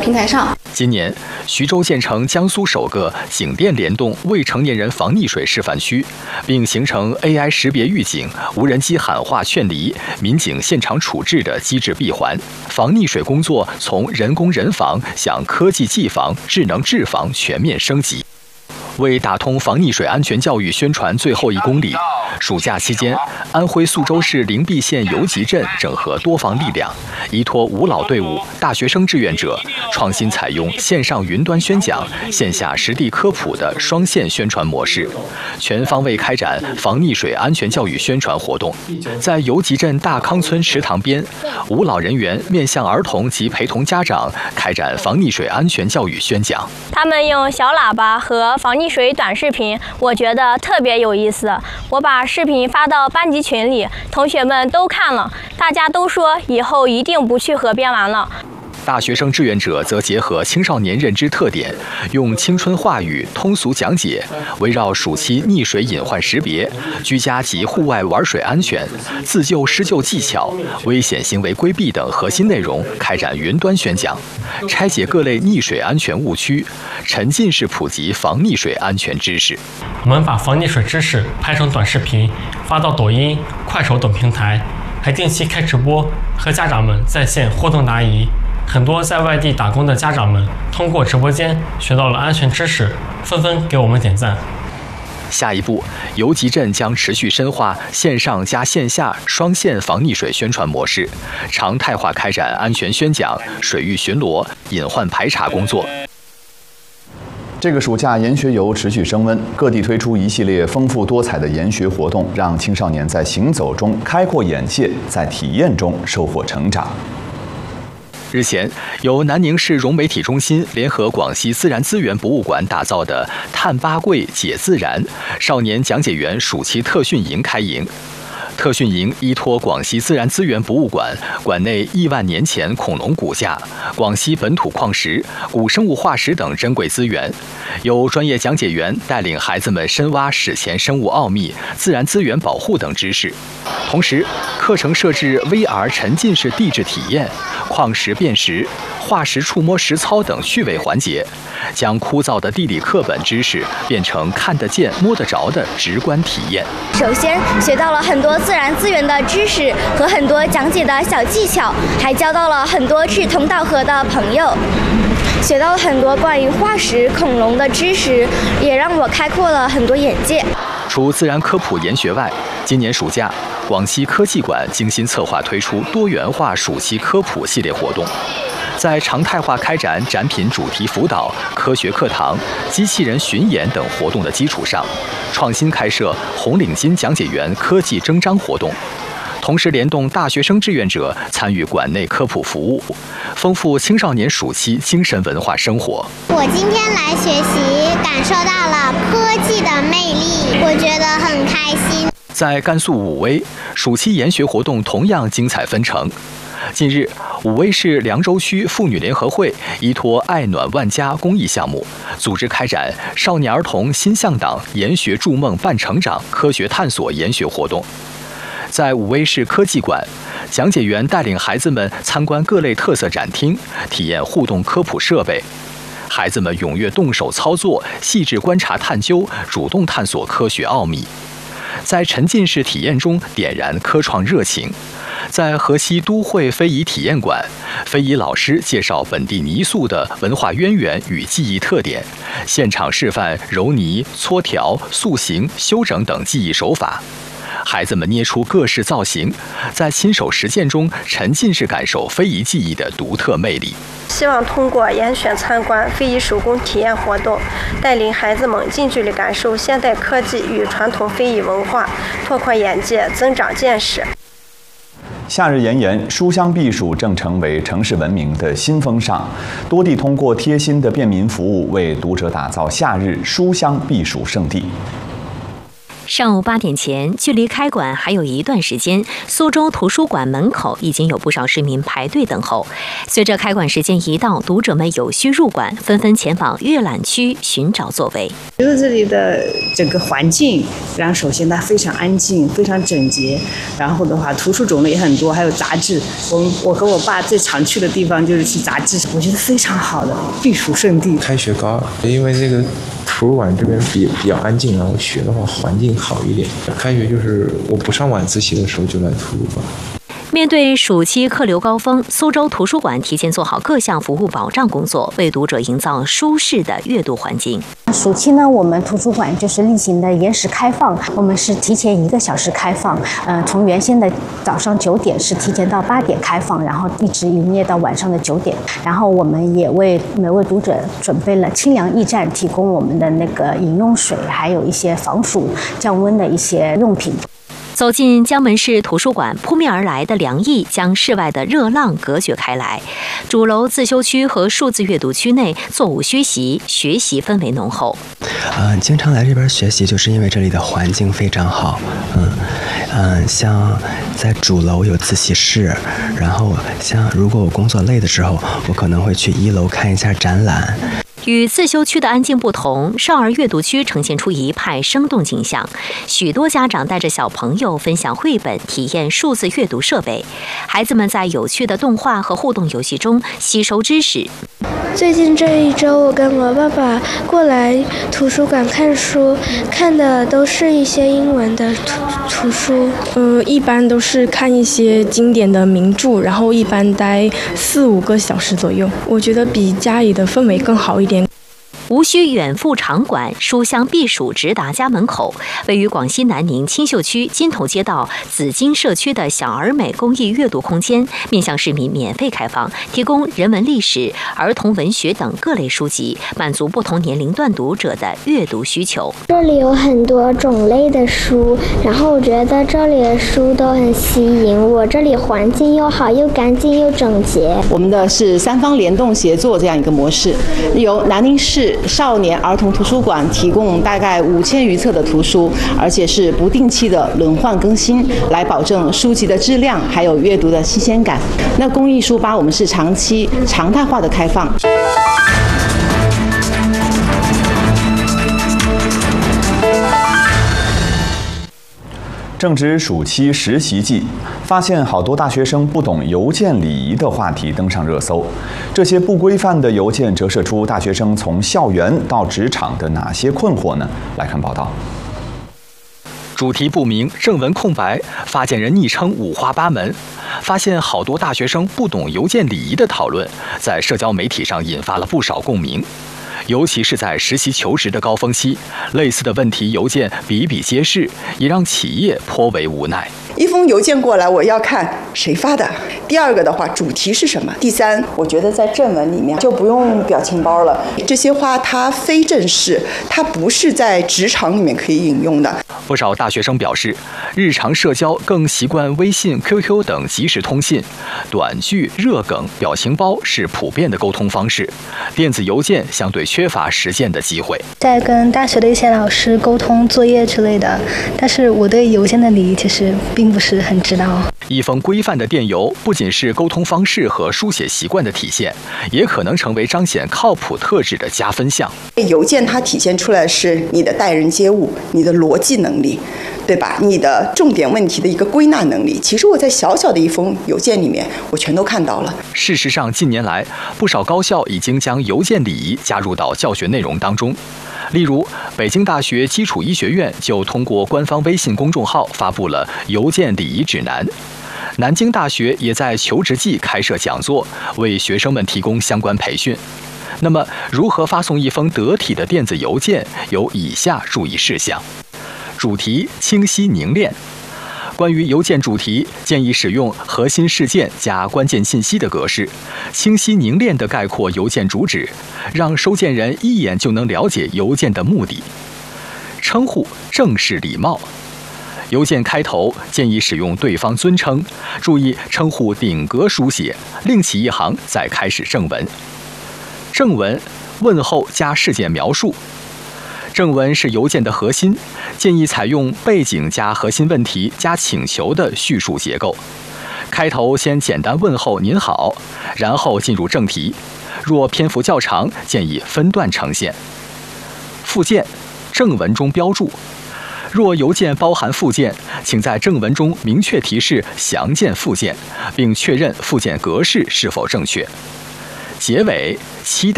平台上。 今年，徐州建成江苏首个警电联动未成年人防溺水示范区，并形成 AI 识别预警、无人机喊话劝离、民警现场处置的机制闭环。防溺水工作从人工人防向科技技防、智能智防全面升级。为打通防溺水安全教育宣传最后1公里，暑假期间，安徽宿州市灵璧县游集镇整合多方力量，依托五老队伍、大学生志愿者，创新采用线上云端宣讲、线下实地科普的双线宣传模式，全方位开展防溺水安全教育宣传活动。在游集镇大康村池塘边，五老人员面向儿童及陪同家长开展防溺水安全教育宣讲。 他们用小喇叭和防溺水短视频，我觉得特别有意思。我把视频发到班级群里，同学们都看了，大家都说以后一定不去河边玩了。 大学生志愿者则结合青少年认知特点，用青春话语通俗讲解，围绕暑期溺水隐患识别、居家及户外玩水安全、自救施救技巧、危险行为规避等核心内容开展云端宣讲，拆解各类溺水安全误区，沉浸式普及防溺水安全知识。 我们把防溺水知识拍成短视频，发到抖音、快手等平台，还定期开直播，和家长们在线互动答疑。很多在外地打工的家长们通过直播间学到了安全知识，纷纷给我们点赞。 下一步，游集镇将持续深化线上加线下双线防溺水宣传模式，常态化开展安全宣讲、水域巡逻、隐患排查工作。 这个暑假研学游持续升温，各地推出一系列丰富多彩的研学活动，让青少年在行走中开阔眼界，在体验中收获成长。 日前，由南宁市融媒体中心联合广西自然资源博物馆打造的“探八贵解自然”少年讲解员暑期特训营开营。特训营依托广西自然资源博物馆馆内亿万年前恐龙骨架、广西本土矿石、古生物化石等珍贵资源，由专业讲解员带领孩子们深挖史前生物奥秘、自然资源保护等知识。同时，课程设置 VR 沉浸式地质体验、矿石辨识、化石触摸实操等趣味环节，将枯燥的地理课本知识变成看得见、摸得着的直观体验。 首先学到了很多自然资源的知识和很多讲解的小技巧，还交到了很多志同道合的朋友。学到了很多关于化石、恐龙的知识，也让我开阔了很多眼界。 除自然科普研学外，今年暑假，广西科技馆精心策划推出多元化暑期科普系列活动，在常态化开展展品主题辅导、科学课堂、机器人巡演等活动的基础上，创新开设红领巾讲解员科技征章活动，同时联动大学生志愿者参与馆内科普服务，丰富青少年暑期精神文化生活。 我今天来学习，感受到了科技的魅力，我觉得很开心。 在甘肃武威，暑期研学活动同样精彩纷呈。近日，武威市凉州区妇女联合会依托爱暖万家公益项目，组织开展少年儿童心向党研学筑梦伴成长科学探索研学活动。在武威市科技馆，讲解员带领孩子们参观各类特色展厅，体验互动科普设备。孩子们踊跃动手操作，细致观察探究，主动探索科学奥秘。在沉浸式体验中点燃科创热情。在河西都会非遗体验馆，非遗老师介绍本地泥塑的文化渊源与技艺特点，现场示范揉泥、搓条、塑形、修整等技艺手法。孩子们捏出各式造型，在亲手实践中沉浸式感受非遗技艺的独特魅力。 希望通过严选参观非遗手工体验活动，带领孩子们近距离感受现代科技与传统非遗文化，拓宽眼界，增长见识。 夏日炎炎，书香避暑正成为城市文明的新风尚。多地通过贴心的便民服务，为读者打造夏日书香避暑胜地。 上午8点前，距离开馆还有一段时间，苏州图书馆门口已经有不少市民排队等候。随着开馆时间一到，读者们有序入馆，纷纷前往阅览区寻找座位。 觉得这里的整个环境，然后首先它非常安静，非常整洁，然后的话图书种类也很多，还有杂志。我和我爸最常去的地方就是去杂志，我觉得非常好的避暑胜地。 开学高，因为这个图书馆这边比较安静，然后学的话环境好一点。开学就是我不上晚自习的时候就来图书馆。 面对暑期客流高峰，苏州图书馆提前做好各项服务保障工作，为读者营造舒适的阅读环境。 暑期呢，我们图书馆就是例行的延时开放，我们是提前1个小时开放，从原先的早上9点是提前到8点开放，然后一直营业到晚上的9点。然后我们也为每位读者准备了清凉驿站，提供我们的那个饮用水，还有一些防暑降温的一些用品。 走进江门市图书馆，扑面而来的凉意将室外的热浪隔绝开来。主楼自修区和数字阅读区内座无虚席，学习氛围浓厚。 经常来这边学习，就是因为这里的环境非常好。像在主楼有自习室，然后像如果我工作累的时候，我可能会去1楼看一下展览。 与自修区的安静不同，少儿阅读区呈现出一派生动景象。许多家长带着小朋友分享绘本，体验数字阅读设备。孩子们在有趣的动画和互动游戏中吸收知识。 最近这1周，我跟我爸爸过来图书馆看书，看的都是一些英文的图书。 一般都是看一些经典的名著，然后一般待4、5个小时左右。我觉得比家里的氛围更好一点。 无需远赴场馆，书香避暑直达家门口。位于广西南宁青秀区金头街道紫金社区的小而美公益阅读空间，面向市民免费开放，提供人文历史、儿童文学等各类书籍，满足不同年龄段读者的阅读需求。 这里有很多种类的书，然后我觉得这里的书都很吸引我。这里环境又好，又干净又整洁。 我们的是3方联动协作这样一个模式，由南宁市少年儿童图书馆提供大概5000余册的图书，而且是不定期的轮换更新，来保证书籍的质量还有阅读的新鲜感。那公益书吧，我们是长期常态化的开放。 正值暑期实习季，发现好多大学生不懂邮件礼仪的话题登上热搜。这些不规范的邮件折射出大学生从校园到职场的哪些困惑呢？来看报道。 主题不明，正文空白，发件人昵称五花八门。发现好多大学生不懂邮件礼仪的讨论，在社交媒体上引发了不少共鸣。尤其是在实习求职的高峰期，类似的问题邮件比比皆是，也让企业颇为无奈。 一封邮件过来，我要看谁发的。第二个的话，主题是什么？第三，我觉得在正文里面就不用表情包了。这些话它非正式，它不是在职场里面可以引用的。 不少大学生表示，日常社交更习惯微信、QQ 等即时通信，短句、热梗、表情包是普遍的沟通方式。电子邮件相对缺乏实践的机会。 在跟大学的一些老师沟通作业之类的，但是我对邮件的礼仪其实并不是很知道。 一封规范的电邮不仅是沟通方式和书写习惯的体现，也可能成为彰显靠谱特质的加分项。 邮件它体现出来是你的待人接物，你的逻辑能力，对吧？你的重点问题的一个归纳能力。其实我在小小的一封邮件里面，我全都看到了。 事实上，近年来不少高校已经将邮件礼仪加入到教学内容当中。例如，北京大学基础医学院就通过官方微信公众号发布了邮件礼仪指南。南京大学也在求职季开设讲座，为学生们提供相关培训。那么，如何发送一封得体的电子邮件？有以下注意事项：主题清晰凝练。关于邮件主题，建议使用核心事件加关键信息的格式，清晰凝练地概括邮件主旨，让收件人一眼就能了解邮件的目的。称呼正式礼貌。邮件开头建议使用对方尊称，注意称呼顶格书写，另起一行再开始正文。正文问候加事件描述。 正文是邮件的核心，建议采用背景加核心问题加请求的叙述结构。开头先简单问候您好，然后进入正题。若篇幅较长，建议分段呈现。附件，正文中标注。若邮件包含附件，请在正文中明确提示详见附件，并确认附件格式是否正确。结尾，期待